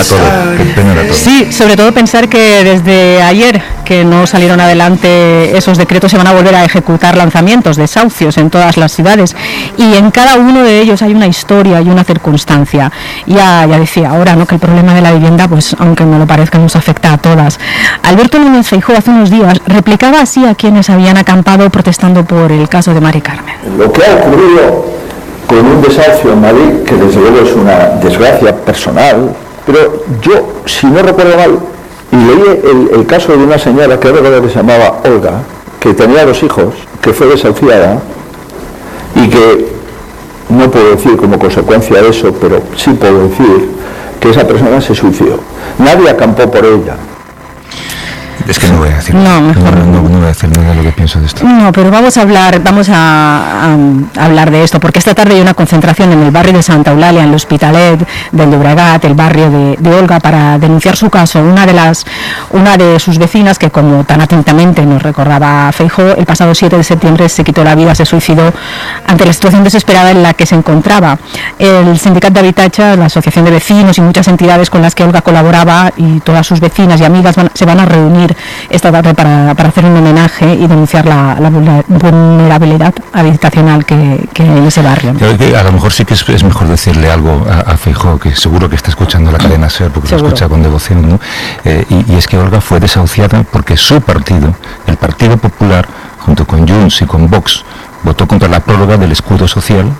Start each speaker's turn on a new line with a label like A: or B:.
A: Sí, sobre todo pensar que desde ayer que no salieron adelante esos decretos, se van a volver a ejecutar lanzamientos, desahucios en todas las ciudades, y en cada uno de ellos hay una historia y una circunstancia. Ya decía ahora, ¿no?, que el problema de la vivienda, pues aunque no lo parezca, nos afecta a todas. Alberto Núñez Feijóo hace unos días replicaba así a quienes habían acampado protestando por el caso de Mari Carmen.
B: Lo que ha ocurrido con un desahucio en Madrid, que desde luego es una desgracia personal, pero yo, si no recuerdo mal, y leí el caso de una señora que recuerdo que se llamaba Olga, que tenía 2 hijos, que fue desahuciada y que, no puedo decir como consecuencia de eso, pero sí puedo decir que esa persona se suicidó. Nadie acampó por ella.
C: Es que no voy a decir
A: no
C: voy a decir nada de lo que pienso de esto.
A: No, pero vamos a hablar de esto, porque esta tarde hay una concentración en el barrio de Santa Eulàlia, en el Hospitalet del Llobregat, el barrio de Olga, para denunciar su caso. Una de sus vecinas, que como tan atentamente nos recordaba Feijóo, el pasado 7 de septiembre se quitó la vida, se suicidó ante la situación desesperada en la que se encontraba. El Sindicat d'Habitatge, la asociación de vecinos y muchas entidades con las que Olga colaboraba, y todas sus vecinas y amigas se van a reunir esta tarde para hacer un homenaje y denunciar la vulnerabilidad habitacional que en ese barrio.
C: A lo mejor sí que es mejor decirle algo a Feijóo, que seguro que está escuchando la cadena SER, porque seguro lo escucha con devoción, ¿no? Y es que Olga fue desahuciada porque su partido, el Partido Popular, junto con Junts y con Vox, votó contra la prórroga del escudo social